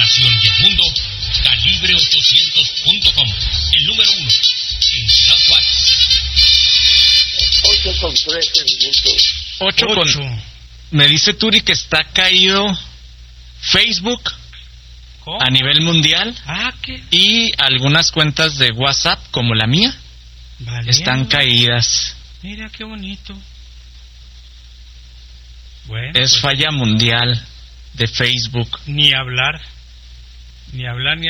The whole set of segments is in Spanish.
nación y el mundo, Calibre800.com, el número 1 en Ciudad Juárez. 8:13 minutos. 8. Me dice Turi que está caído Facebook. ¿Cómo? A nivel mundial. ¿Qué? Y algunas cuentas de WhatsApp, como la mía, están caídas. Mira qué bonito. Bueno, es falla mundial de Facebook. Ni hablar. Te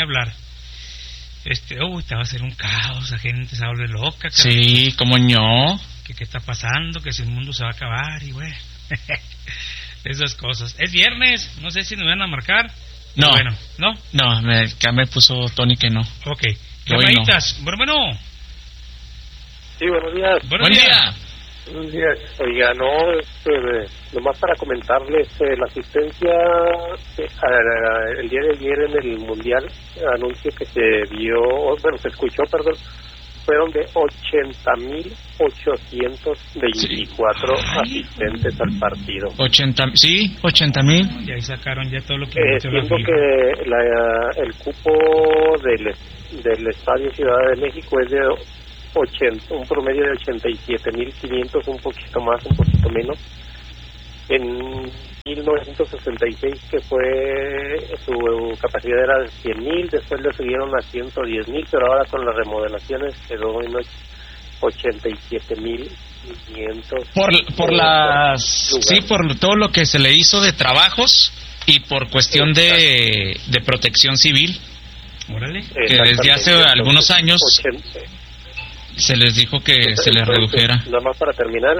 va a hacer un caos, la gente se va a volver loca. Sí, como no. ¿Qué está pasando? Que si el mundo se va a acabar y bueno. Esas cosas. Es viernes, no sé si nos van a marcar. No. Bueno, ¿no? No, ya me puso Tony que no. Ok. Llamaditas. No. Bueno. Sí, buenos días. Buen día. Buenos días. Oiga, nomás para comentarles la asistencia el día de ayer en el Mundial, anuncio que se escuchó, fueron de 80,824 asistentes al partido. 80,000. Y ahí sacaron ya todo lo que... Siendo que el cupo del Estadio Ciudad de México es de un promedio de 87,500, un poquito más, un poquito menos. En 1966, que fue su capacidad era de 100,000, después le subieron a 110,000, pero ahora con las remodelaciones quedó en 87,500. Por todo lo que se le hizo de trabajos y por cuestión de protección civil. Órale. Que desde hace algunos años se les dijo que se les redujera. Nada más para terminar,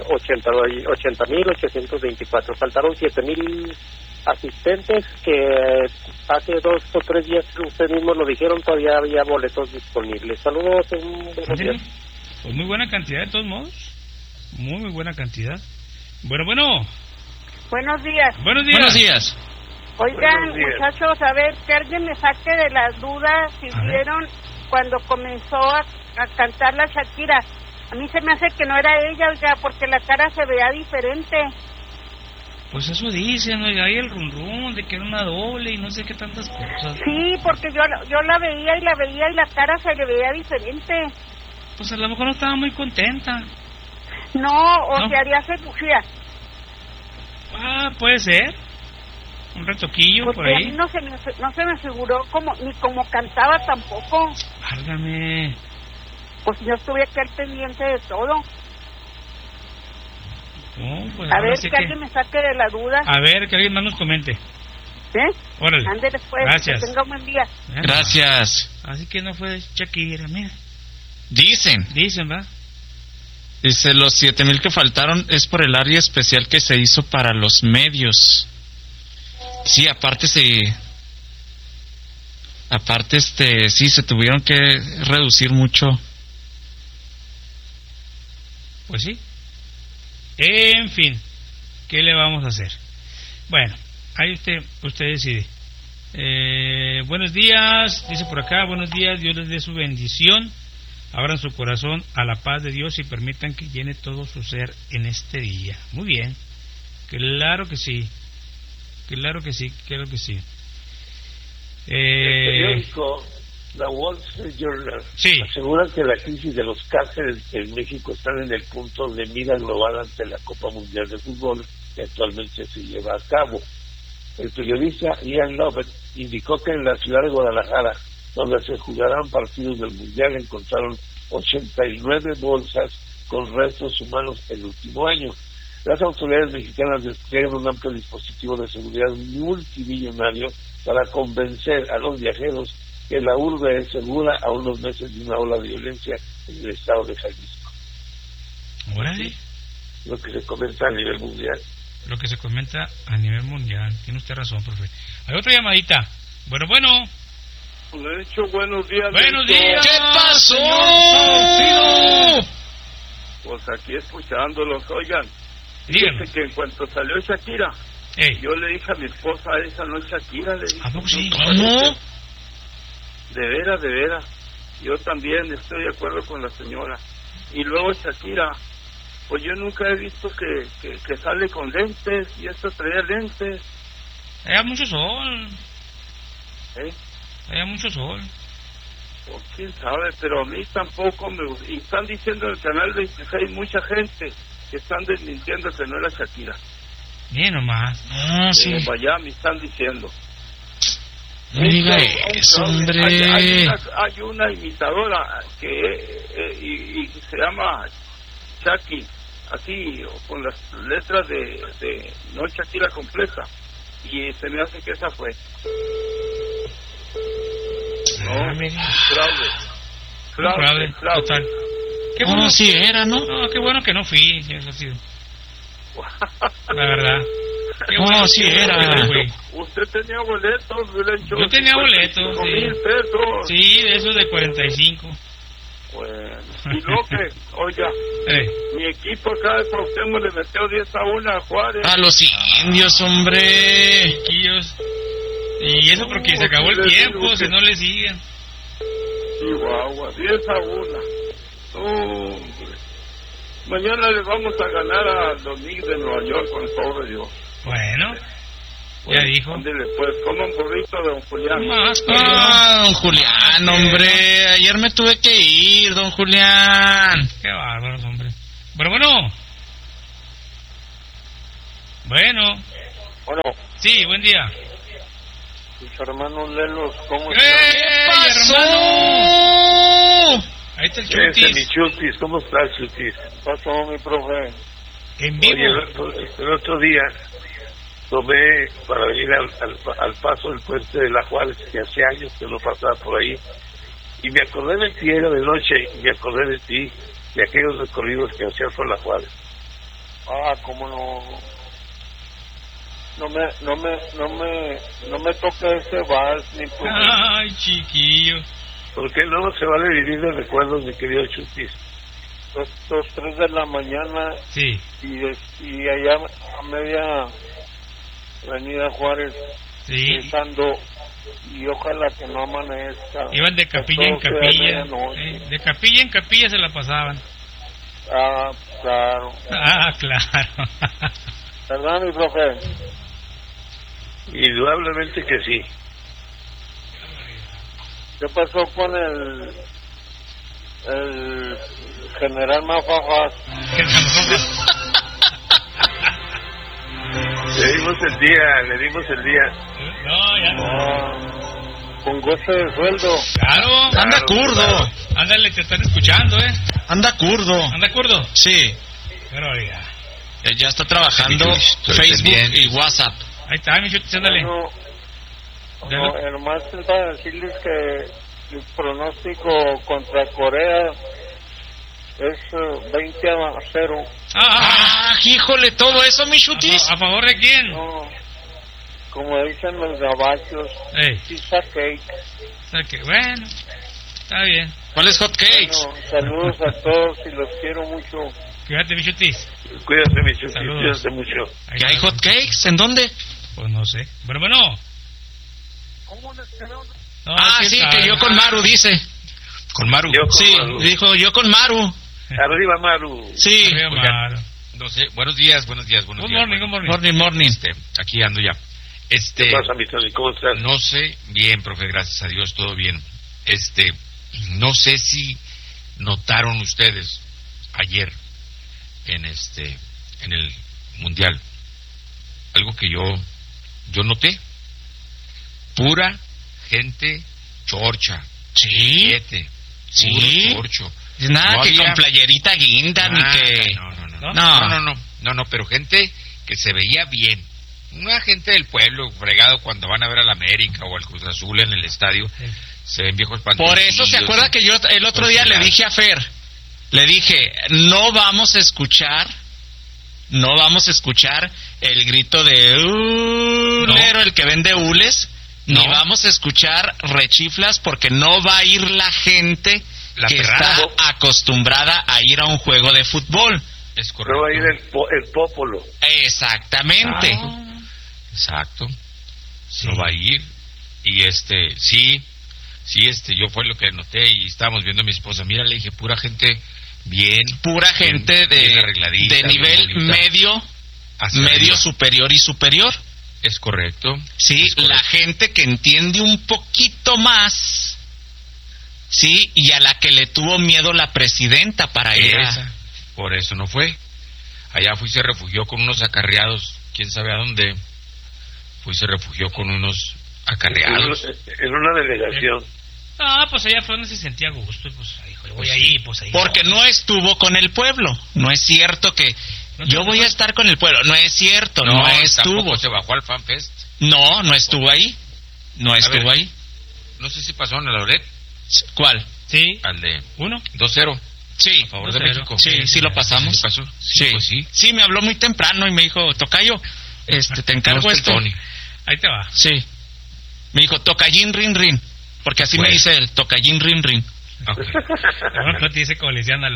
80,824. Faltaron 7,000 asistentes que hace 2 o 3 días, ustedes mismos lo dijeron, todavía había boletos disponibles. Saludos. Pues muy buena cantidad de todos modos. Muy buena cantidad. Bueno. Buenos días. Buenos días. Oigan, muchachos, a ver, que alguien me saque de las dudas si vieron cuando comenzó a cantar la Shakira. A mí se me hace que no era ella, oiga, porque la cara se veía diferente. Pues eso dicen, oiga, hay el rum de que era una doble y no sé qué tantas cosas. Sí, porque yo la veía y la cara se le veía diferente. Pues a lo mejor no estaba muy contenta. No, se haría cirugía. Puede ser. Un retoquillo porque por ahí. A mí no se me figuró ni como cantaba tampoco. Válgame. Pues yo estuve aquí al pendiente de todo. Pues a ver, que alguien me saque de la duda. A ver, que alguien más nos comente. Órale. Ándale pues. Gracias. Que tenga un buen día. Gracias. Así que no fue Shakira, mira. Dicen, ¿va? Dice, los 7,000 que faltaron es por el área especial que se hizo para los medios. Sí, aparte se tuvieron que reducir mucho. Pues sí. En fin, ¿qué le vamos a hacer? Bueno, ahí usted decide. Buenos días, dice por acá, buenos días, Dios les dé su bendición. Abran su corazón a la paz de Dios y permitan que llene todo su ser en este día. Muy bien, claro que sí. El periódico The Wall Street Journal asegura que la crisis de los cárceles en México están en el punto de mira global ante la Copa Mundial de Fútbol que actualmente se lleva a cabo. El periodista Ian Lovett indicó que en la ciudad de Guadalajara, donde se jugarán partidos del Mundial, encontraron 89 bolsas con restos humanos el último año. Las autoridades mexicanas despliegan un amplio dispositivo de seguridad multimillonario para convencer a los viajeros que la urbe es segura a unos meses de una ola de violencia en el estado de Jalisco. Órale. Lo que se comenta a nivel mundial. Tiene usted razón, profe. Hay otra llamadita. Bueno. De hecho, buenos días. Buenos días. ¿Qué pasó? Pues aquí escuchándolos, oigan. Díganme. Fíjese que en cuanto salió Shakira, yo le dije a mi esposa, esa no es Shakira, le dije. ¿A poco sí? ¿Cómo? De veras. Yo también estoy de acuerdo con la señora. Y luego Shakira, pues yo nunca he visto que sale con lentes, y esta traía lentes. Era mucho sol. Había mucho sol. Pues quién sabe, pero a mí tampoco me gusta. Y están diciendo en el canal 26 mucha gente que están desmintiendo que no era Shakira. Bien nomás. Sí. En Miami están diciendo. No diga eso, hombre. Hay una imitadora que se llama Shaki, así, con las letras de no Shakira compleja. Y se me hace que esa fue. Fraude, total. Qué bueno, sí era, ¿no? No, qué bueno que no fui, eso ha sido. La verdad. Qué bueno sí era. Usted tenía boletos, yo tenía boletos, sí. 5,000 pesos. Sí, de esos de 45. Bueno, y lo que, oiga, mi equipo acá de Cuauhtémoc le metió 10-1 a Juárez. A los indios, hombre. Chiquillos. Y eso porque se acabó el tiempo, si no le siguen. Chihuahua, 10-1. Hombre. Mañana le vamos a ganar a los Knicks de Nueva York con el pobre Dios. Bueno, ya dijo. Ándele, pues, coma un burrito de don Julián. Don Julián, hombre. Ayer me tuve que ir, don Julián. Qué bárbaros, hombre. Bueno. Sí, buen día. Mis hermanos Lelos, ¿cómo están? ¿Qué pasó? Ahí está el Chutis. Mi Chutis, ¿cómo estás, Chutis? ¿Qué pasó, mi profe? En vivo. Oye, el otro día tomé para venir al paso del puente de la Juárez, que hace años que no pasaba por ahí, y me acordé de ti, era de noche, y me acordé de ti, de aquellos recorridos que hacías por la Juárez. Cómo no. No me toca ese vals ni por... Ay, chiquillo. ¿Por qué no se vale vivir de recuerdos, mi querido Chutis? 3 de la mañana. Sí. Y allá a media Avenida Juárez. Sí. Pisando, y ojalá que no amanezca. Iban de capilla en capilla. De capilla en capilla se la pasaban. Claro. Claro. ¿Verdad, mi profe? Indudablemente que sí. ¿Qué pasó con el general Mafajas? Le dimos el día. No, ya no. Con goce de sueldo. Claro. Anda curdo. Claro. Ándale, te están escuchando, Anda curdo. Sí. Pero oiga. Ya está trabajando Facebook y WhatsApp. Ahí está, mi Chutis, ándale. Nomás para decirles que el pronóstico contra Corea es 20-0. Híjole, todo eso, mi Chutis. ¿A favor de quién? No, como dicen los gabachos, pizza cake. Bueno, está bien. ¿Cuáles hot cakes? Bueno, saludos a todos y los quiero mucho. Cuídate, mi Chutis. Cuídate, mi Chutis. Saludos. Cuídate mucho. ¿Que hay hot cakes? ¿En dónde? Pues no sé. Bueno. ¿Cómo les quedó? Sí, que yo con Maru, dice. ¿Con Maru? Maru. Dijo yo con Maru. Arriba, Maru. Sí. Arriba, Maru. No sé, buenos días. Good morning. Aquí ando ya. ¿Qué pasa, mi Tony? ¿Cómo estás? No sé, bien, profe, gracias a Dios, todo bien. No sé si notaron ustedes ayer en el Mundial algo que yo noté. Pura gente chorcha. Sí. Sí. Chorcho. Nada no que había... con playerita guinda ni que... No, pero gente que se veía bien. Una gente del pueblo fregado cuando van a ver al América o al Cruz Azul en el estadio, se ven viejos pantalones. Por eso se acuerda que yo el otro día le dije a Fer, no vamos a escuchar el grito de el que vende hules, ni vamos a escuchar rechiflas porque no va a ir la gente que está acostumbrada a ir a un juego de fútbol. Es correcto. No va a ir el popolo. Exactamente. Exacto. Sí. No va a ir. Y yo fue lo que noté y estábamos viendo a mi esposa. Mira, le dije, pura gente bien. Pura gente bien de nivel medio, superior y superior. Es correcto. Sí, la gente que entiende un poquito más, sí, y a la que le tuvo miedo la presidenta para ir. Por eso no fue. Allá fue y se refugió con unos acarreados, quién sabe a dónde. Fue y se refugió con unos acarreados. En una delegación. Pues allá fue donde se sentía a gusto. Pues dijo, voy ahí, pues ahí. Porque no estuvo con el pueblo. No es cierto que yo voy a estar con el pueblo. No es cierto, no estuvo. Se bajó al FanFest. No estuvo ahí. No estuvo ahí. No sé si pasó en el Loret. ¿Cuál? Sí. Al de 2-0. Sí. A favor de México. Sí, lo pasamos. ¿Sí pasó? Sí. Pues sí. Sí, me habló muy temprano y me dijo, tocayo, te encargo esto. Tony. Ahí te va. Sí. Me dijo, tocallín, rin, rin. Porque así me dice él, tocallín, rin, rin. Okay. No te dice como le decían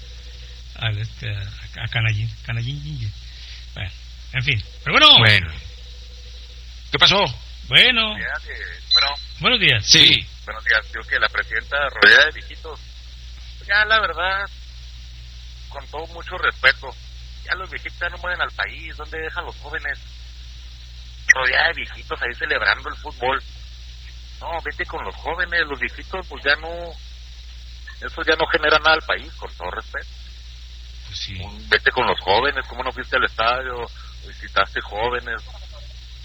a Canallín. Bueno, en fin. Pero bueno. ¿Qué pasó? Bueno. Buenos días. Sí. Buenos días. Yo que la presidenta rodeada de viejitos, ya la verdad, con todo mucho respeto, ya los viejitos ya no mueven al país. ¿Dónde dejan los jóvenes? Rodeada de viejitos ahí celebrando el fútbol. No, vete con los jóvenes, los viejitos pues ya no, eso ya no genera nada al país, con todo respeto. Pues sí. Vete con los jóvenes, ¿cómo no fuiste al estadio? Visitaste jóvenes,